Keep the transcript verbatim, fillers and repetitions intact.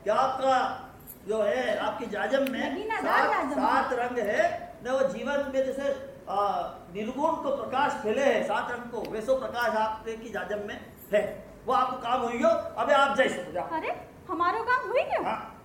कि आपका जो है आपकी जाजम में सात, सात रंग है न, वो जीवन में जैसे निर्गुण को प्रकाश फैले है सात रंग को, वैसो प्रकाश आपकी जाजम में है, वो आपको काम हुई हो। अबे आप जैसे अरे हमारो काम हुई क्यों? हाँ